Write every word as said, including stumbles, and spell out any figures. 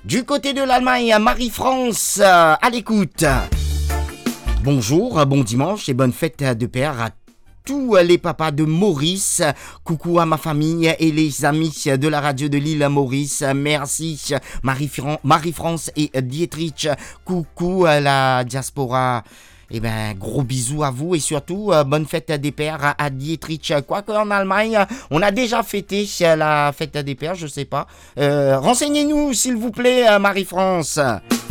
Du côté de l'Allemagne, Marie-France, euh, à l'écoute. Bonjour, bon dimanche et bonne fête de père à tous les papas de Maurice. Coucou à ma famille et les amis de la radio de l'île Maurice. Merci Marie-Fran- Marie-France et Dietrich. Coucou à la diaspora. Eh ben, gros bisous à vous et surtout, euh, bonne fête des pères à Dietrich. Quoique en Allemagne, on a déjà fêté la fête des pères, je sais pas. Euh, renseignez-nous, s'il vous plaît, Marie-France.